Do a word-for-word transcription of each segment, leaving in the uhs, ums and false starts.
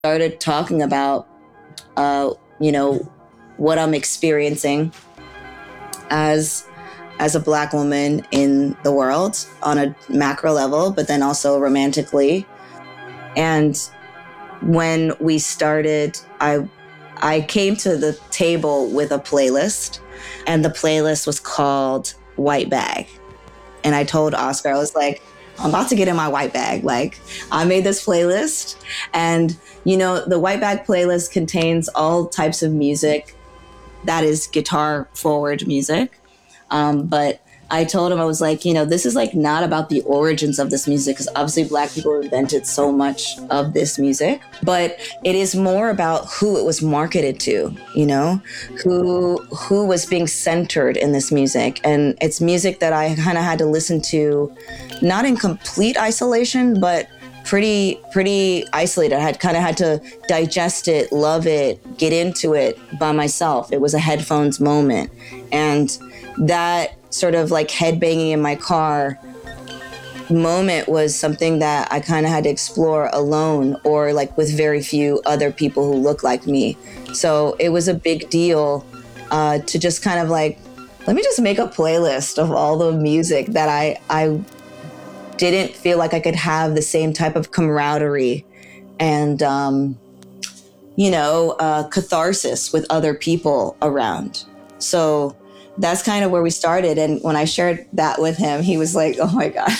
started talking about, uh, you know, what I'm experiencing as as a Black woman in the world on a macro level, but then also romantically. And when we started, I I came to the table with a playlist, and the playlist was called White Bag. And I told Oscar, I was like, I'm about to get in my white bag. Like, I made this playlist, and, you know, the White Bag playlist contains all types of music that is guitar forward music. Um, but I told him, I was like, you know, this is like not about the origins of this music, because obviously Black people invented so much of this music, but it is more about who it was marketed to, you know, who who was being centered in this music. And it's music that I kind of had to listen to, not in complete isolation, but pretty, pretty isolated. I had kind of had to digest it, love it, get into it by myself. It was a headphones moment. And that sort of like headbanging in my car moment was something that I kind of had to explore alone, or like with very few other people who look like me. So it was a big deal uh, to just kind of like, let me just make a playlist of all the music that I, I didn't feel like I could have the same type of camaraderie and, um, you know, uh, catharsis with other people around. So that's kind of where we started. And when I shared that with him, he was like, oh my God.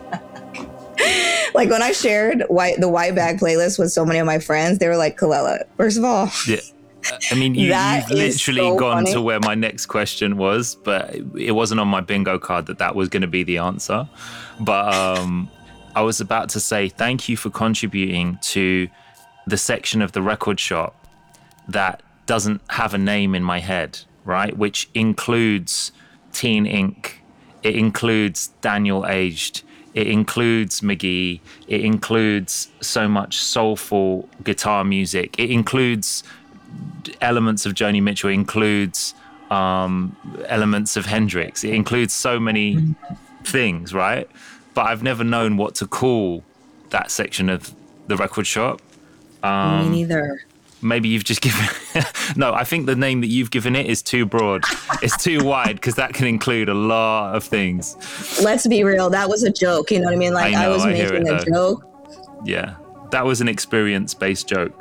Like when I shared white, the White Bag playlist with so many of my friends, they were like, Kelela, first of all. Yeah. I mean, you, you've literally so gone funny. to where my next question was, but it wasn't on my bingo card that that was going to be the answer. But um, I was about to say thank you for contributing to the section of the record shop that doesn't have a name in my head, right? Which includes Teen Ink. It includes Daniel Aged. It includes McGee. It includes so much soulful guitar music. It includes elements of Joni Mitchell. It includes um, elements of Hendrix. It includes so many things, right? But I've never known what to call that section of the record shop. Um, Me neither. Maybe you've just given... No, I think the name that you've given it is too broad. It's too wide, because that can include a lot of things. Let's be real. That was a joke. You know what I mean? Like, I, know, I was I making a joke. Yeah. That was an experience-based joke.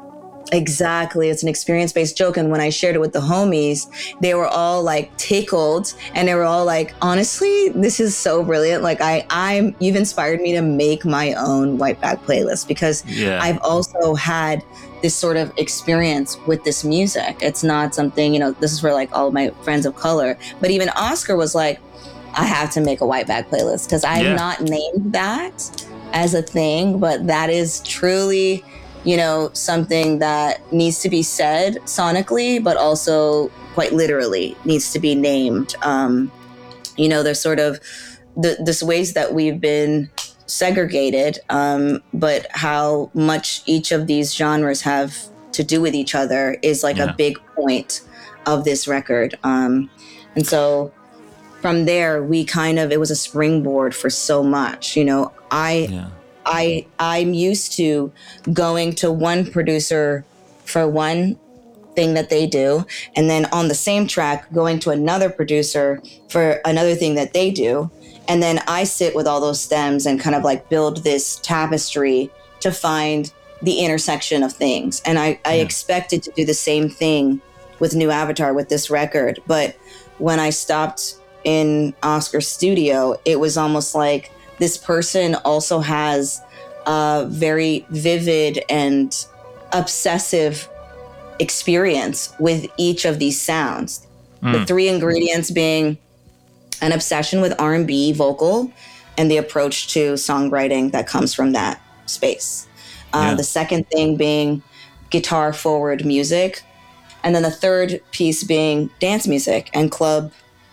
Exactly. It's an experience-based joke. And when I shared it with the homies, they were all like tickled, and they were all like, honestly, this is so brilliant. Like I, I'm, you've inspired me to make my own White Bag playlist, because yeah. I've also had this sort of experience with this music. It's not something, you know, this is for like all of my friends of color, but even Oscar was like, I have to make a White Bag playlist, because I have yeah. not named that as a thing, but that is truly, you know, something that needs to be said sonically, but also quite literally needs to be named. Um, you know, there's sort of the, this ways that we've been segregated, um, but how much each of these genres have to do with each other is like yeah. a big point of this record. Um, and so from there, we kind of, it was a springboard for so much. You know, I... Yeah. I, I'm used to going to one producer for one thing that they do, and then on the same track, going to another producer for another thing that they do. And then I sit with all those stems and kind of like build this tapestry to find the intersection of things. And I, I yeah. expected to do the same thing with New Avatar, with this record. But when I stopped in Oscar's studio, it was almost like, this person also has a very vivid and obsessive experience with each of these sounds. Mm. The three ingredients being an obsession with R and B vocal and the approach to songwriting that comes from that space. Uh, yeah. The second thing being guitar forward music. And then the third piece being dance music and club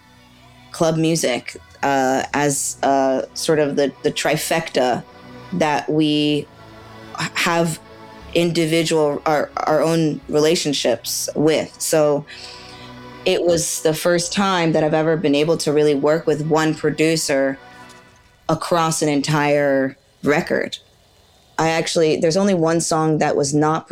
club music. Uh, as uh, sort of the, the trifecta that we have individual, our, our own relationships with. So it was the first time that I've ever been able to really work with one producer across an entire record. I actually, there's only one song that was not